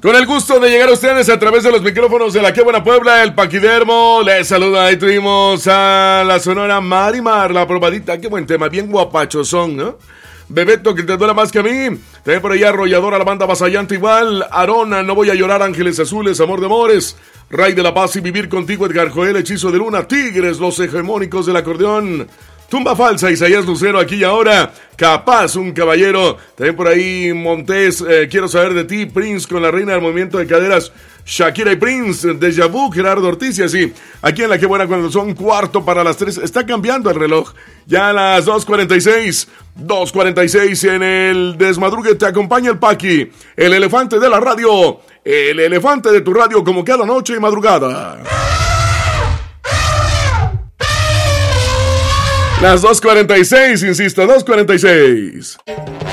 Con el gusto de llegar a ustedes a través de los micrófonos de la Qué Buena Puebla, el Paquidermo. Les saluda, ahí tuvimos a la sonora Marimar, la probadita. Qué buen tema, bien guapachosón, ¿no? Bebeto, que te duela más que a mí. También por ahí Arrolladora, la banda Vasallante igual. Arona, No Voy a Llorar, Ángeles Azules, Amor de Amores. Ray de la Paz y Vivir Contigo, Edgar Joel, Hechizo de Luna. Tigres, Los Hegemónicos del Acordeón. Tumba Falsa, Isaías Lucero, Aquí y Ahora. Capaz, Un Caballero. También por ahí Montés, Quiero Saber de Ti. Prince con La Reina del Movimiento de Caderas, Shakira y Prince. Déjà Vu, Gerardo Ortiz y así. Aquí en La Qué Buena, cuando son 2:45. Está cambiando el reloj. Ya a las 2:46. 2:46 en el desmadrugue. Te acompaña el Paqui, el elefante de la radio. El elefante de tu radio, como cada noche y madrugada. Las 2:46, insisto, 2:46.